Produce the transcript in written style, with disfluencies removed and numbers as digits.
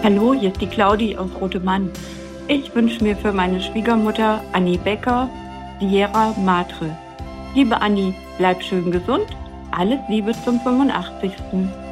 Hallo, hier ist die Claudi aus Rotemann. Ich wünsche mir für meine Schwiegermutter Annie Becker, Sierra Madre. Liebe Annie, bleib schön gesund. Alles Liebe zum 85.